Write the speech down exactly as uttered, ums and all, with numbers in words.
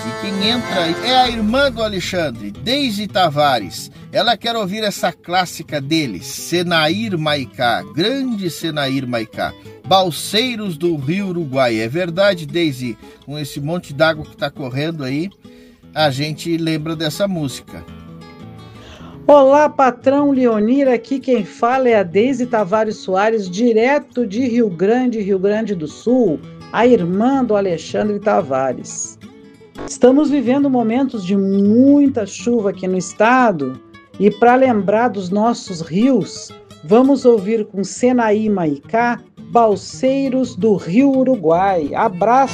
E quem entra é a irmã do Alexandre, Deise Tavares. Ela quer ouvir essa clássica deles, Senair Maicá, grande Senair Maicá, Balseiros do Rio Uruguai. É verdade, Deise, com esse monte d'água que está correndo aí, a gente lembra dessa música. Olá, patrão Leonir, aqui quem fala é a Deise Tavares Soares, direto de Rio Grande, Rio Grande do Sul, a irmã do Alexandre Tavares. Estamos vivendo momentos de muita chuva aqui no estado e para lembrar dos nossos rios, vamos ouvir com Senaí Maicá, Balseiros do Rio Uruguai. Abraço!